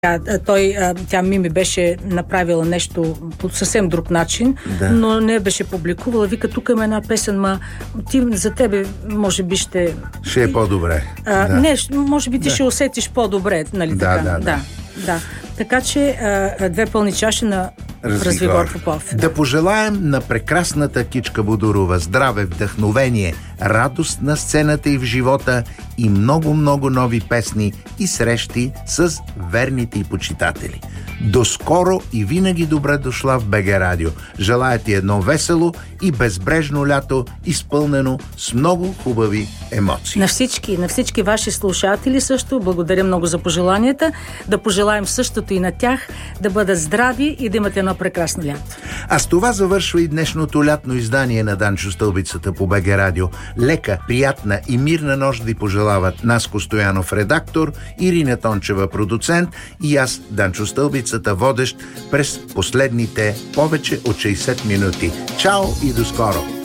Тя Мими беше направила нещо по съвсем друг начин, но не беше публикувала. Вика, тук има една песен, за тебе може би ще е по-добре. Не, може би ти ще усетиш по-добре, нали така? Да. Така че две пълни чаши на Развигор Попов. Да пожелаем на прекрасната Кичка Бодурова здраве, вдъхновение, радост на сцената и в живота и много-много нови песни и срещи с верните и почитатели. До скоро и винаги добре дошла в БГ Радио. Желая ти едно весело и безбрежно лято, изпълнено с много хубави емоции. На всички ваши слушатели също благодаря много за пожеланията. Да пожелаем същото и на тях, да бъдат здрави и да имат едно прекрасно лято. А с това завършва и днешното лятно издание на Данчо Стълбицата по БГ Радио. Лека, приятна и мирна нощ ви пожелават Наско Стоянов, редактор, Ирина Тончева, продуцент, и аз, Данчо Стълбицата, водещ през последните повече от 60 минути. Чао и до скоро!